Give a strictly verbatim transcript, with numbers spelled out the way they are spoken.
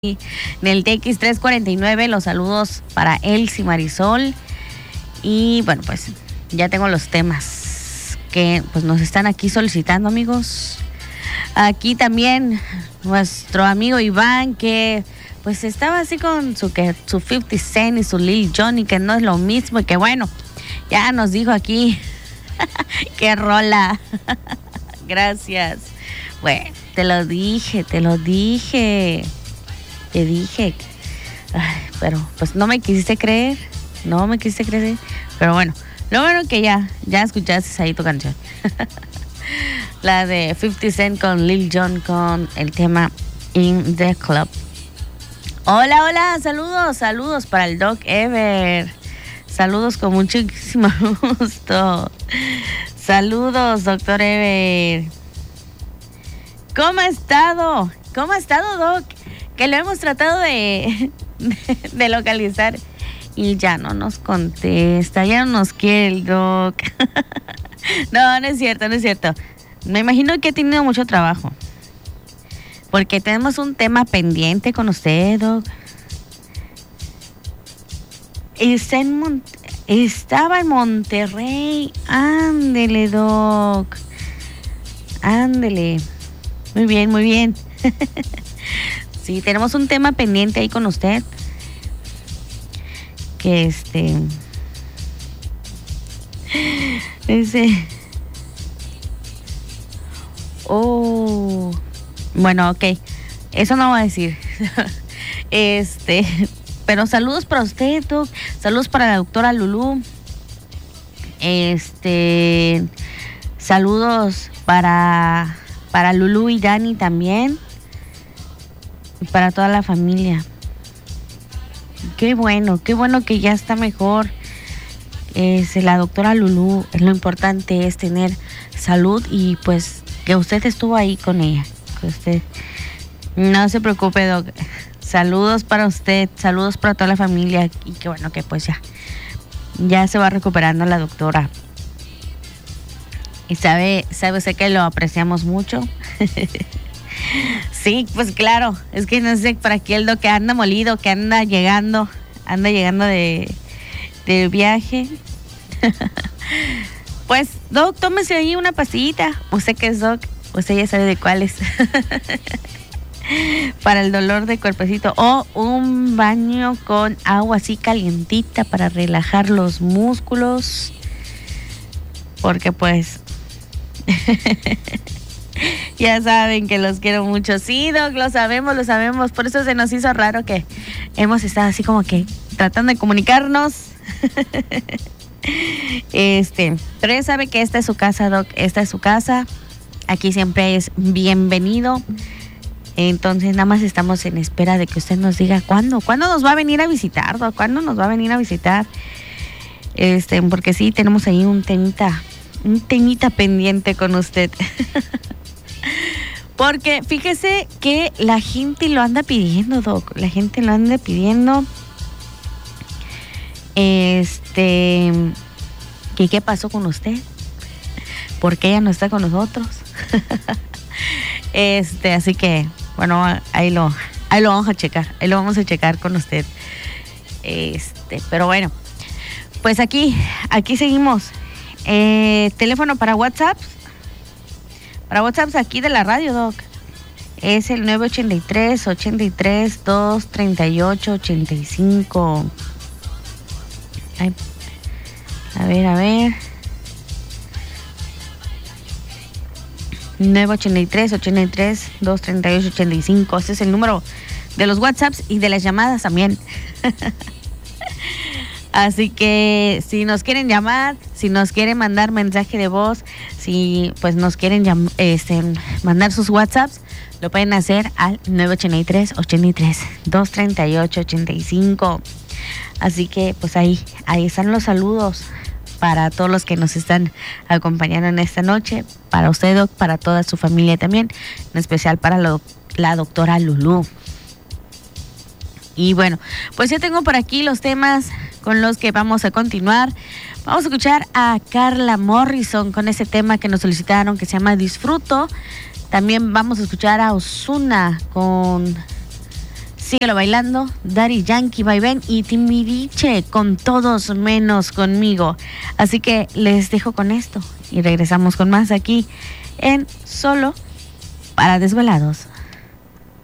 En el T X tres cuarenta y nueve, los saludos para Elsie Marisol. Y bueno, pues ya tengo los temas que pues nos están aquí solicitando, amigos. Aquí también nuestro amigo Iván, que pues estaba así con su que su fifty Cent y su Lil Jon, que no es lo mismo, y que bueno, ya nos dijo aquí qué rola. Gracias. Bueno, te lo dije, te lo dije. Te dije. Ay, pero pues no me quisiste creer. No me quisiste creer. Pero bueno, lo bueno que ya, ya escuchaste ahí tu canción. La de fifty Cent con Lil Jon con el tema In The Club. Hola, hola, saludos, saludos para el Doc Ever. Saludos con muchísimo gusto. Saludos, doctor Ever. ¿Cómo ha estado? ¿Cómo ha estado, Doc? Que lo hemos tratado de, de, de localizar y ya no nos contesta, ya no nos quiere el Doc. No, no es cierto, no es cierto. Me imagino que ha tenido mucho trabajo, porque tenemos un tema pendiente con usted, Doc. Está en Mon- estaba en Monterrey. Ándele, Doc. Ándele. Muy bien, muy bien. Sí, tenemos un tema pendiente ahí con usted. Que este... Ese... Oh... Bueno, ok. Eso no voy a decir. Este... Pero saludos para usted, Doc. Saludos para la doctora Lulú. Este... Saludos para... Para Lulú y Dani también. Y para toda la familia. Qué bueno, qué bueno que ya está mejor. Es la doctora Lulú. Lo importante es tener salud y pues que usted estuvo ahí con ella. Que usted no se preocupe, Doc. Saludos para usted, saludos para toda la familia y qué bueno que pues ya, ya se va recuperando la doctora. Y sabe, sabe usted que lo apreciamos mucho. Sí, pues claro, es que no sé para qué el Doc que anda molido, que anda llegando, anda llegando de, de viaje. Pues, Doc, tómese ahí una pastillita. Usted que es Doc, usted ya sabe de cuáles. Para el dolor de cuerpecito. O un baño con agua así calientita para relajar los músculos. Porque pues... Ya saben que los quiero mucho. Sí, Doc, lo sabemos, lo sabemos. Por eso se nos hizo raro que hemos estado así como que tratando de comunicarnos. Este, pero ya sabe que esta es su casa, Doc. Esta es su casa. Aquí siempre es bienvenido. Entonces nada más estamos en espera de que usted nos diga cuándo. ¿Cuándo nos va a venir a visitar, Doc? ¿Cuándo nos va a venir a visitar? Este, porque sí, tenemos ahí un temita, un temita pendiente con usted. Porque fíjese que la gente lo anda pidiendo, Doc. La gente lo anda pidiendo. Este, ¿qué, qué pasó con usted? ¿Por qué ella no está con nosotros? Este, así que, bueno, ahí lo, ahí lo vamos a checar. Ahí lo vamos a checar con usted. Este, pero bueno, pues aquí, aquí seguimos. Eh, teléfono para WhatsApp. Para WhatsApp aquí de la radio, Doc. Es el nueve ochenta y tres, ochenta y tres, dos treinta y ocho, ochenta y cinco. Ay, a ver, a ver. nueve ochenta y tres, ochenta y tres, dos treinta y ocho, ochenta y cinco. Ese es el número de los WhatsApps y de las llamadas también. Así que si nos quieren llamar, si nos quieren mandar mensaje de voz, si pues nos quieren llam- este, mandar sus WhatsApps, lo pueden hacer al nueve ochenta y tres, ochenta y tres, dos treinta y ocho, ochenta y cinco. Así que pues ahí, ahí están los saludos para todos los que nos están acompañando en esta noche, para usted, Doc, para toda su familia también, en especial para lo, la doctora Lulú. Y bueno, pues ya tengo por aquí los temas con los que vamos a continuar. Vamos a escuchar a Carla Morrison con ese tema que nos solicitaron que se llama Disfruto. También vamos a escuchar a Ozuna con Síguelo bailando, Daddy Yankee, Vaivén y Timbiriche, con todos menos conmigo. Así que les dejo con esto y regresamos con más aquí en Solo para Desvelados.